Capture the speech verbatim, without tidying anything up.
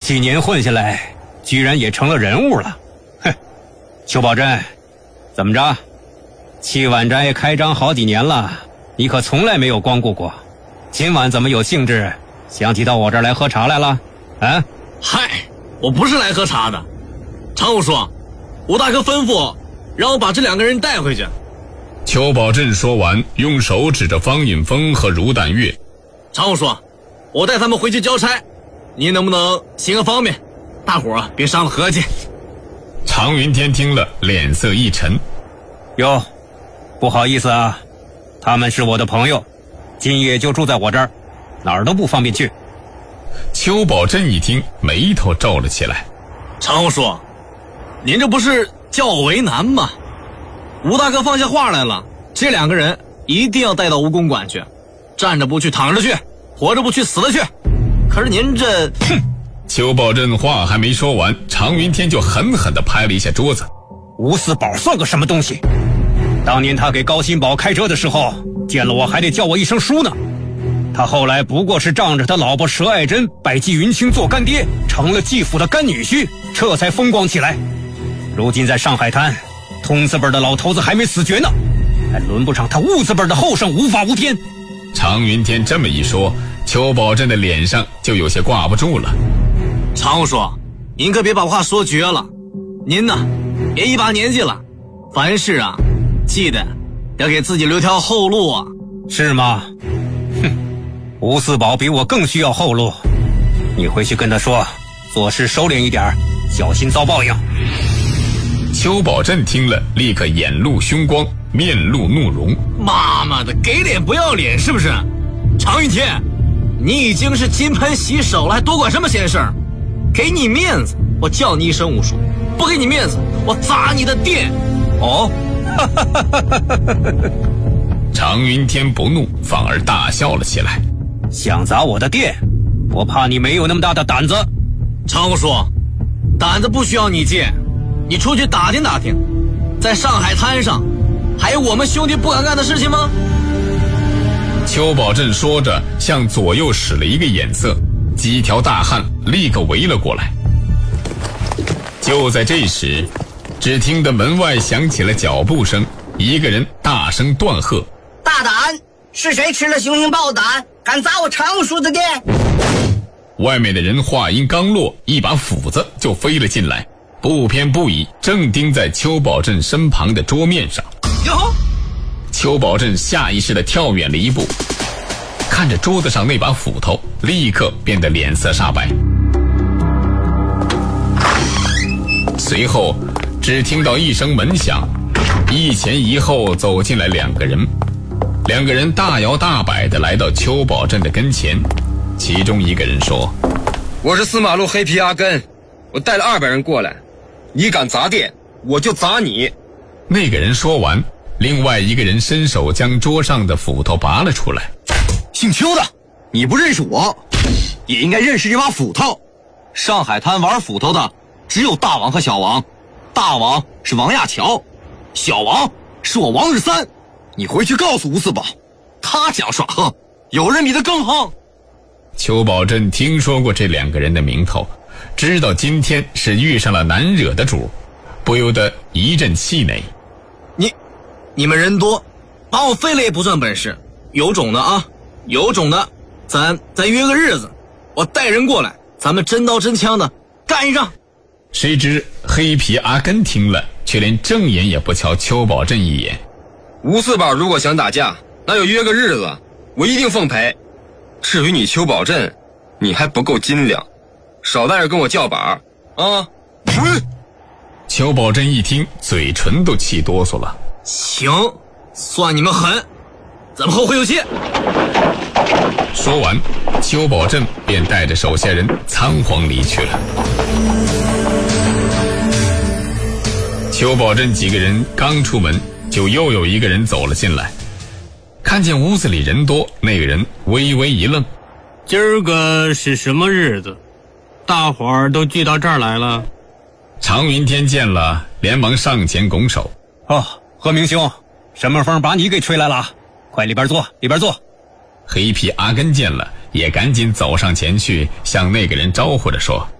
几年混下来，居然也成了人物了。哼，邱宝珍，怎么着？七碗斋开张好几年了，你可从来没有光顾过，今晚怎么有兴致想起到我这儿来喝茶来了？啊？ 嗨，我不是来喝茶的。常务说，吴大哥吩咐让我把这两个人带回去。 邱宝振说完，用手指着方允峰和茹淡月。 常务说，我带他们回去交差，您能不能行个方便，大伙儿别伤了和气。 常云天听了，脸色一沉。 哟，不好意思啊，他们是我的朋友，今夜就住在我这儿，哪儿都不方便去。 邱宝振一听，眉头皱了起来。 常务说，您这不是叫我为难吗？吴大哥放下话来了，这两个人一定要带到吴公馆去，站着不去，躺着去，活着不去，死了去。可是您这…… 哼！邱宝振话还没说完，常云天就狠狠地拍了一下桌子。 吴四宝算个什么东西？当年他给高新宝开车的时候，见了我还得叫我一声叔呢。他后来不过是仗着他老婆佘爱珍拜季云清做干爹，成了季府的干女婿，这才风光起来。如今在上海滩，通字辈的老头子还没死绝呢，还轮不上他戊字辈的后生无法无天。 常云天这么一说，邱宝振的脸上就有些挂不住了。 常务说，您可别把话说绝了，您呢也一把年纪了，凡事啊记得要给自己留条后路啊。 是吗？哼，吴四宝比我更需要后路，你回去跟他说，做事收敛一点，小心遭报应。 邱宝振听了，立刻眼露凶光，面露怒容。 妈妈的，给脸不要脸是不是？常云天，你已经是金盆洗手了，还多管什么闲事儿？给你面子，我叫你一声五叔；不给你面子，我砸你的店。哦， 常云天不怒，反而大笑了起来。 想砸我的店，我怕你没有那么大的胆子。 常务说，胆子不需要你借，你出去打听打听，在上海滩上还有我们兄弟不敢干的事情吗？ 邱宝振说着，向左右使了一个眼色，几条大汉立刻围了过来。就在这时，只听得门外响起了脚步声，一个人大声断喝： 大胆！是谁吃了雄鹰豹胆，敢砸我常务叔的店？ 外面的人话音刚落，一把斧子就飞了进来，不偏不倚，正钉在邱宝振身旁的桌面上。 哟！ 邱宝振下意识地跳远了一步，看着桌子上那把斧头，立刻变得脸色煞白。随后只听到一声门响，一前一后走进来两个人，两个人大摇大摆地来到邱宝振的跟前，其中一个人说： 我是四马路黑皮阿根，我带了二百人过来，你敢砸店，我就砸你。 那个人说完，另外一个人伸手将桌上的斧头拔了出来。 姓邱的，你不认识我，也应该认识这把斧头。上海滩玩斧头的只有大王和小王，大王是王亚樵，小王是我王日三。你回去告诉吴四宝，他想耍横，有人比他更横。 邱宝振听说过这两个人的名头，知道今天是遇上了难惹的主，不由得一阵气馁。 你你们人多，把我废了也不算本事，有种的啊，有种的，咱咱约个日子，我带人过来，咱们真刀真枪的干一仗。 谁知黑皮阿根听了，却连正眼也不瞧邱宝振一眼。 吴四宝如果想打架，那就约个日子，我一定奉陪。至于你邱宝振，你还不够斤两，少在这跟我叫板啊！ 嗯、邱宝振一听，嘴唇都气哆嗦了。 行，算你们狠，咱们后会有期。 说完，邱宝振便带着手下人仓皇离去了。邱宝振几个人刚出门，就又有一个人走了进来。看见屋子里人多，那个人微微一愣。 今儿个是什么日子？大伙儿都聚到这儿来了。 常云天见了，连忙上前拱手。 哦，何明兄，什么风把你给吹来了？快里边坐，里边坐。 黑皮阿根见了，也赶紧走上前去，向那个人招呼着说：